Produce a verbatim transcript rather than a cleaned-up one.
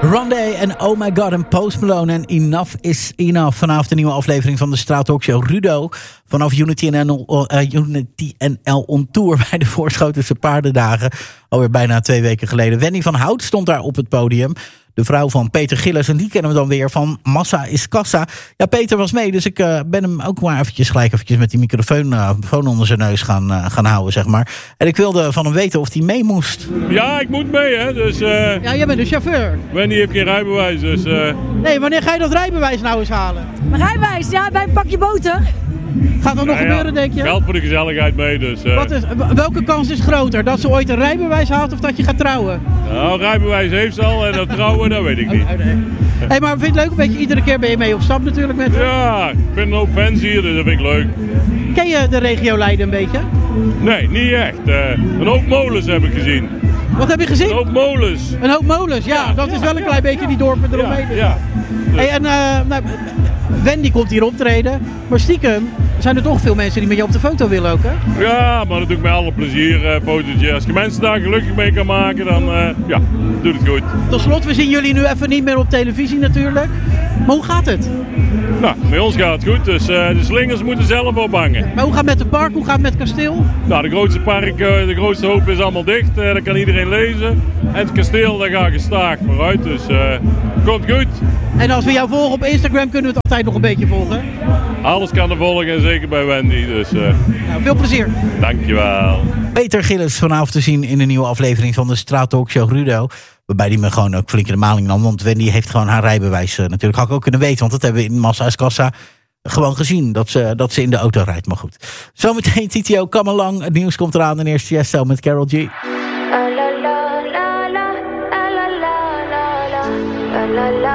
Rondé en Oh My God en Post Malone en Enough is Enough. Vanavond een nieuwe aflevering van de Straattalkshow Rudo. Vanaf Unity N L, uh, Unity N L on Tour bij de Voorschotense Paardendagen. Alweer bijna twee weken geleden. Wendy van Hout stond daar op het podium. De vrouw van Peter Gillis. En die kennen we dan weer van Massa is Kassa. Ja, Peter was mee. Dus ik uh, ben hem ook maar eventjes gelijk eventjes met die microfoon uh, onder zijn neus gaan, uh, gaan houden, zeg maar. En ik wilde van hem weten of hij mee moest. Ja, ik moet mee, hè. Dus, uh, ja, jij bent de chauffeur. Wendy heeft geen rijbewijs, dus... Uh... Nee, wanneer ga je dat rijbewijs nou eens halen? Mijn rijbewijs? Ja, bij een pakje boter. Gaat dat nog ja, ja. gebeuren, denk je? Geld voor de gezelligheid mee, dus... Uh... Wat is, welke kans is groter? Dat ze ooit een rijbewijs haalt of dat je gaat trouwen? Nou, rijbewijs heeft ze al en dat trouwen, dat weet ik niet. Oh, nee. Hey, maar vind je het leuk? Een beetje, iedere keer ben je mee op stap natuurlijk met... Ja, ik vind een hoop fans hier, dus dat vind ik leuk. Ken je de regio Leiden een beetje? Nee, niet echt. Uh, een hoop molens heb ik gezien. Wat heb je gezien? Een hoop molens. Een hoop molens, ja. ja dat ja, is wel een klein ja. beetje die dorpen eromheen. Ja, ja. Dus. Hey, en uh, nou, Wendy komt hier optreden, maar stiekem zijn er toch veel mensen die met je op de foto willen ook, hè? Ja, maar dat doe ik met alle plezier, uh, fotootje. Als je mensen daar gelukkig mee kan maken, dan uh, ja, doet het goed. Tot slot, we zien jullie nu even niet meer op televisie natuurlijk. Maar hoe gaat het? Nou, bij ons gaat het goed, dus uh, de slingers moeten zelf ophangen. Maar hoe gaat het met het park? Hoe gaat het met het kasteel? Nou, de grootste park, uh, de grootste hoop is allemaal dicht. Uh, dat kan iedereen lezen. En het kasteel, daar gaat gestaag vooruit, dus uh, komt goed. En als we jou volgen op Instagram, kunnen we het altijd nog een beetje volgen? Alles kan er volgen, en zeker bij Wendy, dus... Uh, nou, veel plezier. Dankjewel. Peter Gillis vanavond te zien in de nieuwe aflevering van de Straattalkshow Rudo. Waarbij die me gewoon ook flink in de maling nam. Want Wendy heeft gewoon haar rijbewijs uh, natuurlijk. Had ik ook kunnen weten, want dat hebben we in Massa is Kassa gewoon gezien. Dat ze, dat ze in de auto rijdt, maar goed. Zometeen T T O, Come Along. Het nieuws komt eraan en eerst Tiesto met Karol G.